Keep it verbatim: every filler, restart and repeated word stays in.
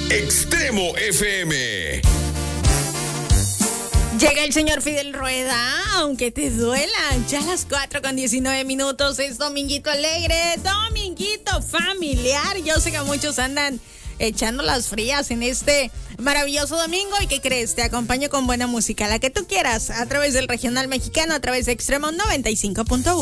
Extremo F M. Llega el señor Fidel Rueda, aunque te duela. Ya a las cuatro con diecinueve minutos es Dominguito Alegre, Dominguito Familiar. Yo sé que muchos andan echando las frías en este maravilloso domingo. ¿Y qué crees? Te acompaño con buena música, la que tú quieras, a través del Regional Mexicano, a través de Extremo noventa y cinco punto uno.